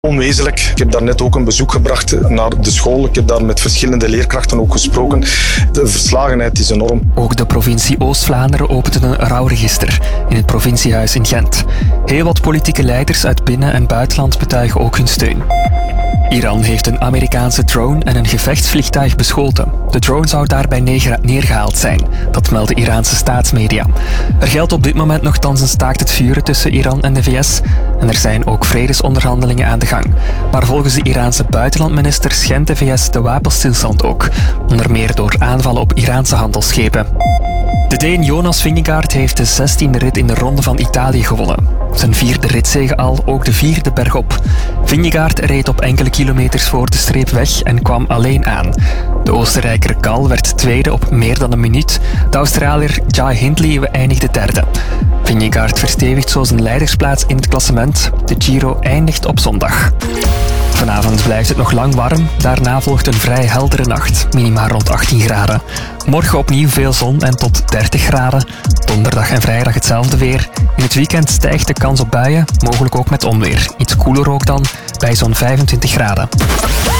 Onwezenlijk. Ik heb daar net ook een bezoek gebracht naar de school. Ik heb daar met verschillende leerkrachten ook gesproken. De verslagenheid is enorm. Ook de provincie Oost-Vlaanderen opende een rouwregister in het provinciehuis in Gent. Heel wat politieke leiders uit binnen- en buitenland betuigen ook hun steun. Iran heeft een Amerikaanse drone en een gevechtsvliegtuig beschoten. De drone zou daarbij neergehaald zijn. Dat melden Iraanse staatsmedia. Er geldt op dit moment nogthans een staakt het vuren tussen Iran en de VS. En er zijn ook vredesonderhandelingen aan de gang. Maar volgens de Iraanse buitenlandminister schendt de VS de wapenstilstand ook. Onder meer door aanvallen op Iraanse handelsschepen. De Deen Jonas Vingegaard heeft de 16e rit in de Ronde van Italië gewonnen. Zijn 4e ritzege al, ook de 4e bergop. Vingegaard reed op enkele kilometers voor de streep weg en kwam alleen aan. De Oostenrijker Gal werd tweede op meer dan een minuut. De Australiër Jai Hindley eindigde derde. Vingegaard verstevigt zo zijn leidersplaats in het klassement. De Giro eindigt op zondag. Vanavond blijft het nog lang warm. Daarna volgt een vrij heldere nacht, minimaal rond 18 graden. Morgen opnieuw veel zon en tot 30 graden. Donderdag en vrijdag hetzelfde weer. In het weekend stijgt de kans op buien, mogelijk ook met onweer. Iets koeler ook dan, bij zo'n 25 graden.